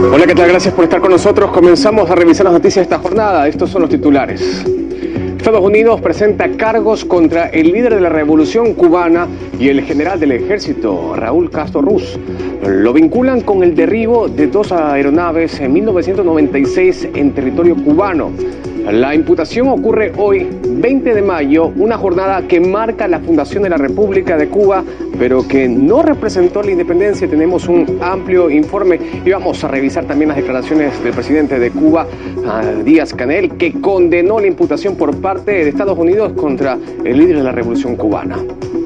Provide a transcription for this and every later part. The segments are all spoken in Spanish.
Hola, ¿qué tal? Gracias por estar con nosotros. Comenzamos a revisar las noticias de esta jornada. Estos son los titulares. Estados Unidos presenta cargos contra el líder de la revolución cubana y el general del ejército, Raúl Castro Ruz. Lo vinculan con el derribo de dos aeronaves en 1996 en territorio cubano. La imputación ocurre hoy, 20 de mayo, una jornada que marca la fundación de la República de Cuba, pero que no representó la independencia. Tenemos un amplio informe y vamos a revisar también las declaraciones del presidente de Cuba, Díaz-Canel, que condenó la imputación por parte de Estados Unidos contra el líder de la revolución cubana.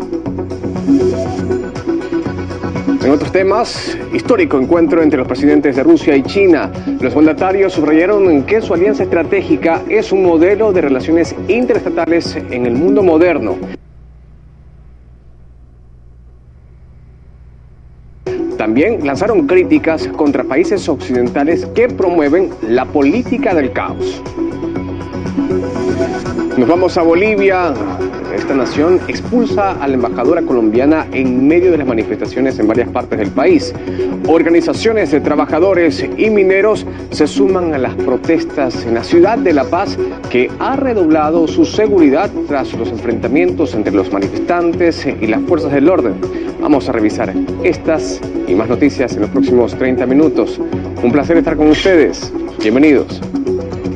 En otros temas, histórico encuentro entre los presidentes de Rusia y China. Los mandatarios subrayaron que su alianza estratégica es un modelo de relaciones interestatales en el mundo moderno. También lanzaron críticas contra países occidentales que promueven la política del caos. Nos vamos a Bolivia. Esta nación expulsa a la embajadora colombiana en medio de las manifestaciones en varias partes del país. Organizaciones de trabajadores y mineros se suman a las protestas en la ciudad de La Paz, que ha redoblado su seguridad tras los enfrentamientos entre los manifestantes y las fuerzas del orden. Vamos a revisar estas y más noticias en los próximos 30 minutos. Un placer estar con ustedes. Bienvenidos.